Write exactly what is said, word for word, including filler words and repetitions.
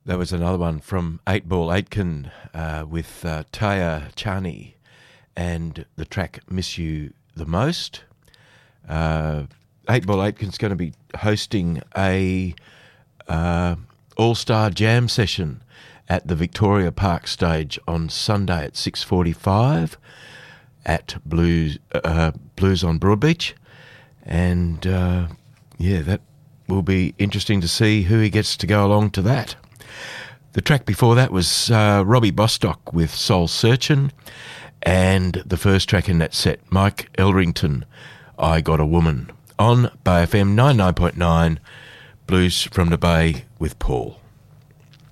That was another one from eight Ball Aitken uh, with uh, Taya Chani and the track Miss You the Most. Uh, eight Ball Aitken's going to be hosting a uh, all-star jam session at the Victoria Park stage on Sunday at six forty-five at Blues, uh, Blues on Broadbeach. And, uh, yeah, that will be interesting to see who he gets to go along to that. The track before that was uh, Robbie Bostock with Soul Searchin', and the first track in that set, Mike Elrington, I Got a Woman, on Bay F M ninety-nine point nine, Blues from the Bay with Paul.